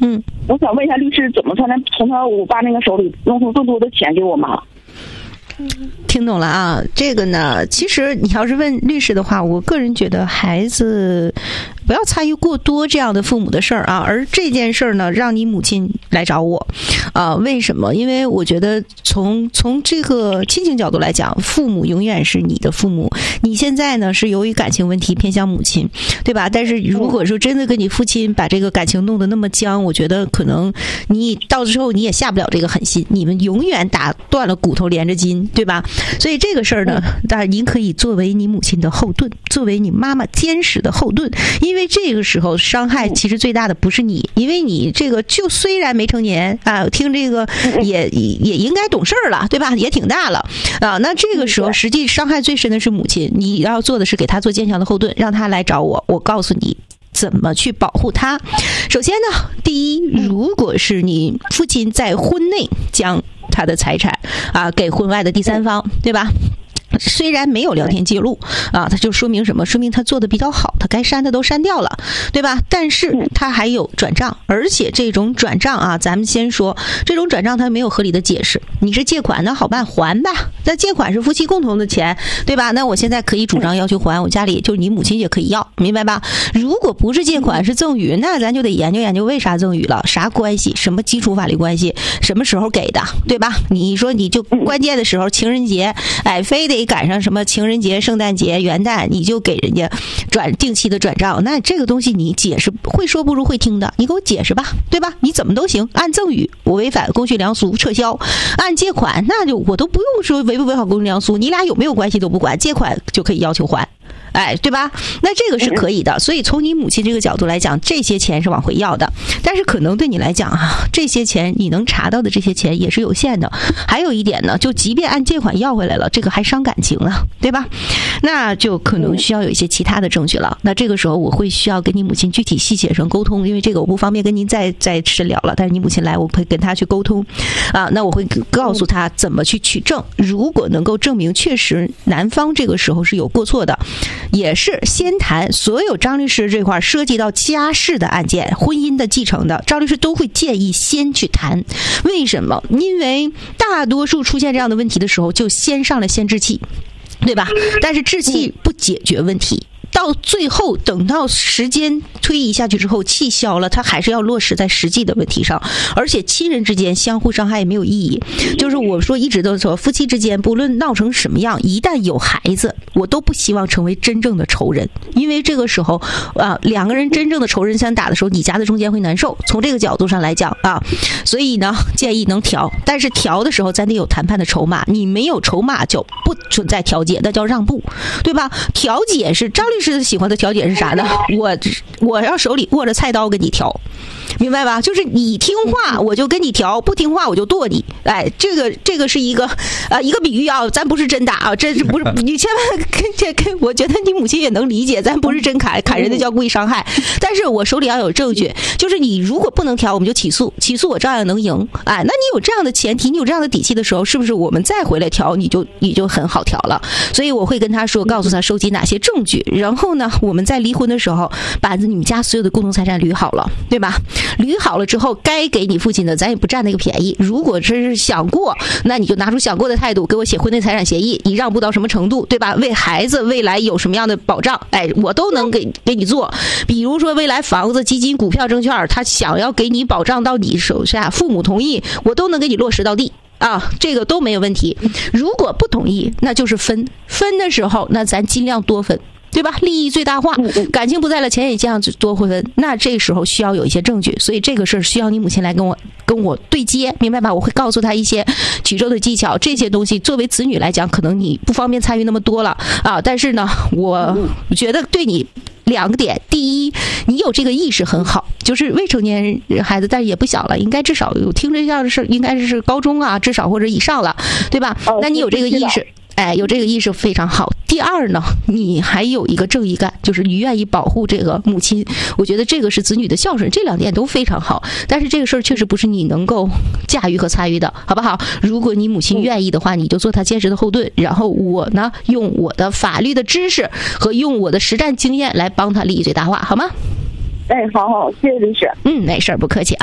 我想问一下律师，怎么才能从我爸那个手里弄出更多的钱给我妈？ 听懂了啊，这个呢，其实你要是问律师的话，我个人觉得孩子不要参与过多这样的父母的事儿啊。而这件事儿呢，让你母亲来找我为什么？因为我觉得从这个亲情角度来讲，父母永远是你的父母。你现在呢是由于感情问题偏向母亲，对吧？但是如果说真的跟你父亲把这个感情弄得那么僵，我觉得可能你到之后你也下不了这个狠心，你们永远打断了骨头连着筋，对吧？所以这个事儿呢，当然您可以作为你母亲的后盾，作为你妈妈坚实的后盾，因为这个时候伤害其实最大的不是你，因为你这个就虽然没成年啊，听这个也应该懂事了，对吧？也挺大了啊，那这个时候实际伤害最深的是母亲，你要做的是给她做坚强的后盾，让她来找我，我告诉你怎么去保护他。首先呢，第一，如果是你父亲在婚内将他的财产给婚外的第三方，对吧？虽然没有聊天记录他就说明什么？说明他做的比较好，他该删的都删掉了，对吧？但是他还有转账，而且这种转账咱们先说，这种转账他没有合理的解释。你是借款，那好办，还吧。那借款是夫妻共同的钱，对吧？那我现在可以主张要求还，我家里就是你母亲也可以要，明白吧？如果不是借款是赠与，那咱就得研究研究为啥赠与了，啥关系，什么基础法律关系，什么时候给的，对吧？你说你就关键的时候情人节，非得赶上什么情人节、圣诞节、元旦，你就给人家定期的转账，那这个东西你解释会说不如会听的，你给我解释吧，对吧？你怎么都行，按赠与我违反公序良俗撤销，按借款那就我都不用说违不违反公序良俗，你俩有没有关系都不管，借款就可以要求还。对吧？那这个是可以的，所以从你母亲这个角度来讲，这些钱是往回要的，但是可能对你来讲这些钱你能查到的这些钱也是有限的。还有一点呢，就即便按借款要回来了，这个还伤感情了，对吧？那就可能需要有一些其他的证据了。那这个时候我会需要跟你母亲具体细节上沟通，因为这个我不方便跟您再深聊了。但是你母亲来，我会跟她去沟通那我会告诉她怎么去取证。如果能够证明确实男方这个时候是有过错的，也是先谈所有张律师这块涉及到家事的案件、婚姻的继承的，张律师都会建议先去谈。为什么？因为大多数出现这样的问题的时候，就先上来先置气，对吧？但是置气不解决问题。到最后等到时间推移下去之后，气消了，他还是要落实在实际的问题上。而且亲人之间相互伤害也没有意义。就是我说一直都说，夫妻之间不论闹成什么样，一旦有孩子，我都不希望成为真正的仇人，因为这个时候两个人真正的仇人相打的时候，你夹在中间会难受。从这个角度上来讲所以呢建议能调，但是调的时候咱得有谈判的筹码，你没有筹码就不存在调解，那叫让步，对吧？调解是张律师喜欢的调解是啥呢？我要手里握着菜刀跟你调，明白吧？就是你听话我就跟你调，不听话我就剁你。这个是一个比喻咱不是真打这是不是你千万我觉得你母亲也能理解，咱不是真砍人的叫故意伤害。但是我手里要有证据，就是你如果不能调，我们就起诉我照样能赢。那你有这样的前提，你有这样的底气的时候，是不是我们再回来调你就很好调了？所以我会跟他说，告诉他收集哪些证据，然后呢我们在离婚的时候把你们家所有的共同财产捋好了，对吧？捋好了之后，该给你父亲的咱也不占那个便宜。如果真是想过，那你就拿出想过的态度，给我写婚内财产协议，你让步到什么程度，对吧？为孩子未来有什么样的保障，我都能给你做。比如说未来房子、基金、股票、证券，他想要给你保障到你手下，父母同意，我都能给你落实到地。这个都没有问题。如果不同意，那就是分的时候，那咱尽量多分，对吧？利益最大化，感情不在了，钱也这样多会分。那这时候需要有一些证据，所以这个事儿需要你母亲来跟我对接，明白吧？我会告诉他一些取证的技巧，这些东西作为子女来讲，可能你不方便参与那么多了但是呢，我觉得对你两个点，第一，你有这个意识很好，就是未成年孩子，但是也不小了，应该至少有听这样的事，应该是高中至少或者以上了，对吧？那你有这个意识。有这个意识非常好。第二呢，你还有一个正义感，就是你愿意保护这个母亲，我觉得这个是子女的孝顺，这两点都非常好。但是这个事儿确实不是你能够驾驭和参与的，好不好？如果你母亲愿意的话，你就做她坚实的后盾，然后我呢，用我的法律的知识和用我的实战经验来帮她利益最大化，好吗？ 好，谢谢律师。 没事儿，不客气